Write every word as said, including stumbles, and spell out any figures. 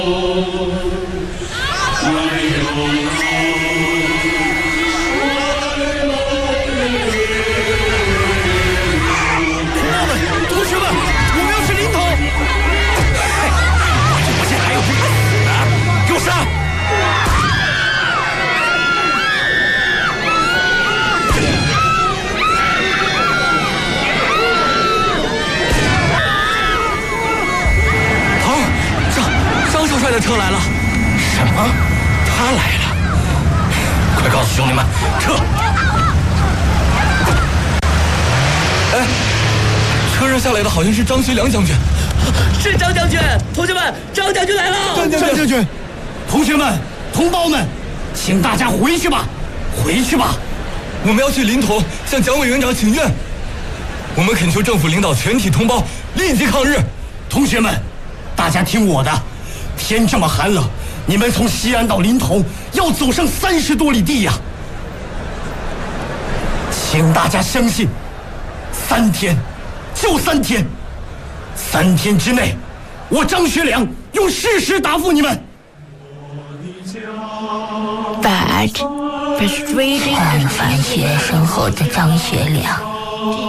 同学们，我们要去临潼！我这不信还有不怕死的，给我上！好，张张少帅的车来了。什么？他来了？快告诉兄弟们，撤！哎，车上下来的好像是张学良将军。 是张将军，同学们，张将军来了！ 张将军，同学们，同胞们，请大家回去吧，回去吧。我们要去临潼向蒋委员长请愿，我们恳求政府领导全体同胞立即抗日。同学们，大家听我的，天这么寒冷，你们从西安到临潼要走上三十多里地呀，请大家相信，三天，就三天。三天之内，我张学良用事实答复你们。 But persuading 看凡学身后的张学良